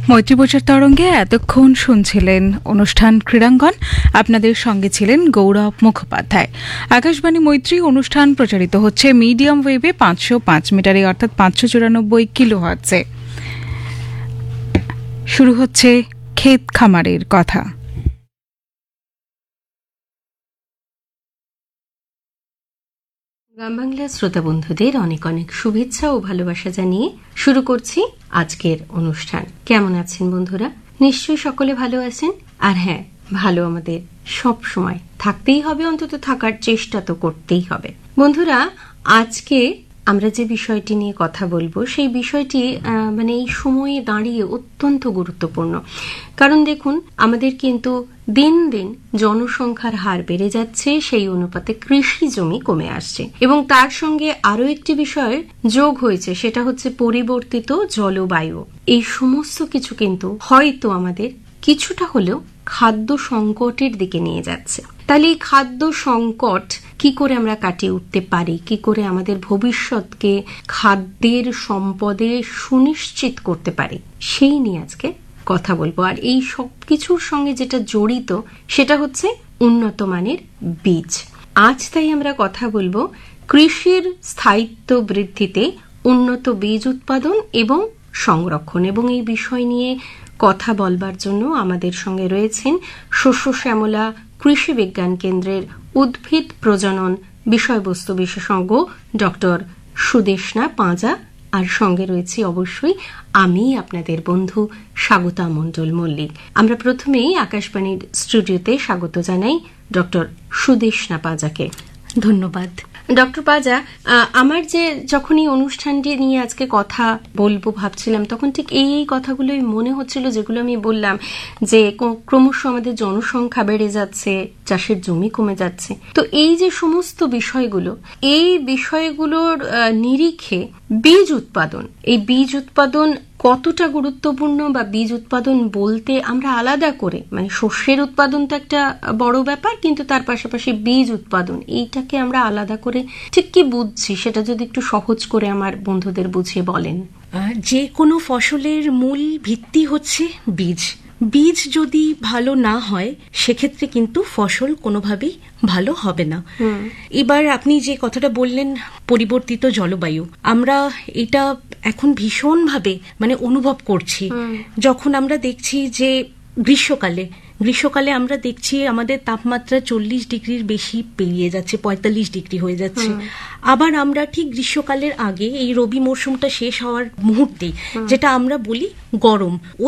মৈত্রীবচর তরঙ্গে এতক্ষণ শুনছিলেন অনুষ্ঠান ক্রীড়াঙ্গন। আপনাদের সঙ্গে ছিলেন গৌরব মুখোপাধ্যায়। আকাশবাণী মৈত্রী অনুষ্ঠান প্রচারিত হচ্ছে মিডিয়াম ওয়েভে 505 মিটারে অর্থাৎ 594 কিলোহার্টজে। শুরু হচ্ছে ক্ষেত খামারের কথা। গ্রাম বাংলা শ্রোতা বন্ধুদের অনেক অনেক শুভেচ্ছা ও ভালোবাসা জানিয়ে শুরু করছি আজকের অনুষ্ঠান। কেমন আছেন বন্ধুরা? নিশ্চয়ই সকলে ভালো আছেন। আর হ্যাঁ, ভালো আমাদের সব সময় থাকতেই হবে, অন্তত থাকার চেষ্টা তো করতেই হবে। বন্ধুরা, আজকে আমরা যে বিষয়টি নিয়ে কথা বলবো সেই বিষয়টি এই সময়ে দাঁড়িয়ে অত্যন্ত গুরুত্বপূর্ণ। কারণ দেখুন, আমাদের কিন্তু দিন দিন জনসংখ্যার হার বেড়ে যাচ্ছে, সেই অনুপাতে কৃষি জমি কমে আসছে এবং তার সঙ্গে আরো একটি বিষয়ের যোগ হয়েছে, সেটা হচ্ছে পরিবর্তিত জলবায়ু। এই সমস্ত কিছু কিন্তু হয়তো আমাদের কিছুটা হলেও খাদ্য সংকটের দিকে নিয়ে যাচ্ছে। তাহলে এই খাদ্য সংকট কি করে আমরা কাটিয়ে উঠতে পারি, কি করে আমাদের ভবিষ্যৎকে খাদ্যের সম্পদে সুনিশ্চিত করতে পারি, সেই নিয়ে আজকে কথা বলবো। আর এই সব কিছুর সঙ্গে যেটা জড়িত সেটা হচ্ছে উন্নত মানের বীজ। আজ তাই আমরা কথা বলবো কৃষির স্থায়িত্ব বৃদ্ধিতে উন্নত বীজ উৎপাদন এবং সংরক্ষণ। এবং এই বিষয় নিয়ে কথা বলবার জন্য আমাদের সঙ্গে রয়েছেন শস্য শ্যামলা কৃষি বিজ্ঞান কেন্দ্রের উদ্ভিদ প্রজনন বিষয়বস্তু বিশেষজ্ঞ ডক্টর সুদেষ্ণা পাঁজা। আর সঙ্গে রয়েছে অবশ্যই আমি, আপনাদের বন্ধু স্বাগতা মণ্ডল মল্লিক। আমরা প্রথমেই আকাশবাণীর স্টুডিওতে স্বাগত জানাই ডক্টর সুদেষ্ণা পাঁজাকে। ধন্যবাদ। ডক্টর পাঁজা, আমার যে যখন এই অনুষ্ঠানটি নিয়ে আজকে কথা বলবো ভাবছিলাম, তখন ঠিক এই কথাগুলোই মনে হচ্ছিল যেগুলো আমি বললাম, যে ক্রমশ আমাদের জনসংখ্যা বেড়ে যাচ্ছে, চাষের জমি কমে যাচ্ছে। তো এই যে সমস্ত বিষয়গুলো, এই বিষয়গুলোর নিরিখে বীজ উৎপাদন, এই বীজ উৎপাদন কতটা গুরুত্বপূর্ণ, বা বীজ উৎপাদন বলতে আমরা আলাদা করে শস্যের উৎপাদন তো একটা বড় ব্যাপার, কিন্তু তার পাশাপাশি বীজ উৎপাদন, এইটাকে আমরা আলাদা করে ঠিক কি বুঝছি, সেটা যদি একটু সহজ করে আমার বন্ধুদের বুঝিয়ে বলেন। যে কোনো ফসলের মূল ভিত্তি হচ্ছে বীজ। বীজ যদি ভালো না হয় সেক্ষেত্রে কিন্তু ফসল কোনোভাবেই ভালো হবে না। এবার আপনি যে কথাটা বললেন, পরিবর্তিত জলবায়ু, আমরা এটা এখন ভীষণভাবে অনুভব করছি। যখন আমরা দেখছি যে গ্রীষ্মকালে আমরা দেখছি আমাদের তাপমাত্রা 40 ডিগ্রির বেশি পেরিয়ে যাচ্ছে, 45 ডিগ্রি হয়ে যাচ্ছে। আবার আমরা ঠিক গ্রীষ্মকালের আগে এই রবি মরশুমটা শেষ হওয়ার মুহূর্তে যেটা আমরা বলি গরম,